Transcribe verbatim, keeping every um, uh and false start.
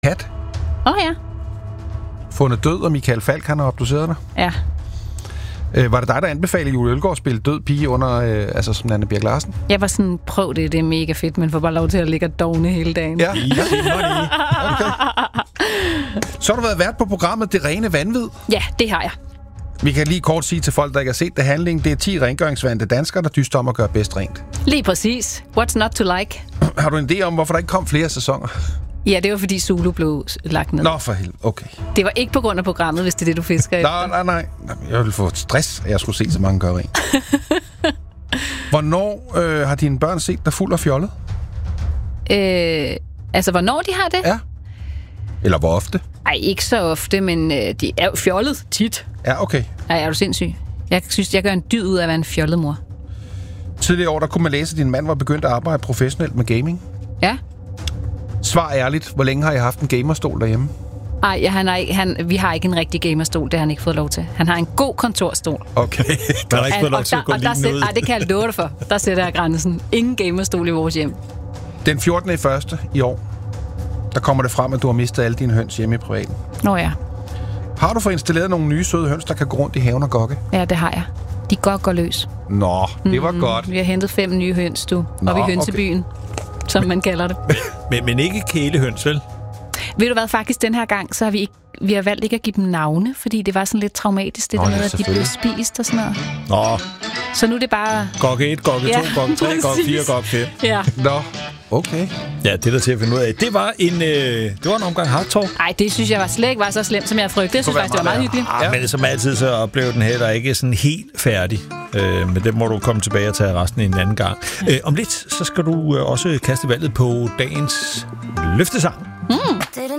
kat. Åh oh, ja. Fundet død, og Michael Falk, han har obduceret dig. Ja. Øh, var det dig, der anbefalede Julie Ølgaard at spille død pige under, øh, altså som Nanne Birk Larsen? Jeg var sådan, prøv det, det er mega fedt, men får bare lov til at ligge og dogne hele dagen. Ja. Okay. Så har du været vært på programmet Det Rene Vanvid. Ja, det har jeg. Vi kan lige kort sige til folk, der ikke har set det handling. Det er ti rengøringsvante danskere, der dyster om at gøre bedst rent. Lige præcis. What's not to like? Har du en idé om, hvorfor der ikke kom flere sæsoner? Ja, det var fordi Zulu blev lagt ned. Nå, for helvede. Okay. Det var ikke på grund af programmet, hvis det er det, du fisker efter. Nej, nej, nej. Jeg ville få stress, at jeg skulle se så mange gøre rent. Hvornår øh, har dine børn set dig fuld og fjollet? Øh, altså, hvornår de har det? Ja. Eller hvor ofte? Ej, ikke så ofte, men øh, de er jo fjollet tit. Ja, okay. Ej, er du sindssyg? Jeg synes, jeg gør en dyd ud af at være en fjollet mor. Tidligere år, der kunne man læse, at din mand var begyndt at arbejde professionelt med gaming. Ja. Svar ærligt. Hvor længe har jeg haft en gamerstol derhjemme? Ej, ja, han er ikke, han, vi har ikke en rigtig gamerstol. Det har han ikke fået lov til. Han har en god kontorstol. Okay. Der har ikke fået lov til at gå lige ud. Ej, det kan jeg love dig for. Der sætter jeg grænsen. Ingen gamerstol i vores hjem. Den fjortende første i år, der kommer det frem, at du har mistet alle dine høns hjemme i privaten. Nå ja. Har du fået installeret nogle nye søde høns, der kan gå rundt i haven og gokke? Ja, det har jeg. De godt går løs. Nå, det var mm, godt. Vi har hentet fem nye høns, du. Nå, op i hønsebyen, okay. Som man kalder det. men, men ikke kælehøns, vel? Ved du hvad, faktisk den her gang, så har vi ikke vi har valgt ikke at give dem navne, fordi det var sådan lidt traumatisk, det Nå, der med, ja, at de blev spist og sådan noget. Nå. Så nu er det bare... Gokke et, gokke to, ja, gokke tre, gokke fire, gokke fem. Ja. Nå, okay. Ja, det er der til at finde ud af. Det var en, øh, det var en omgang hardtalk. Nej, det synes jeg var slet ikke var så slemt, som jeg frygtede. Jeg synes faktisk, det var meget hyggeligt. Ja. Men som altid, så oplever den heller ikke sådan helt færdig. Øh, men det må du komme tilbage og tage resten en anden gang. Øh, om lidt, så skal du øh, også kaste valget på dagens løftesang. Mm.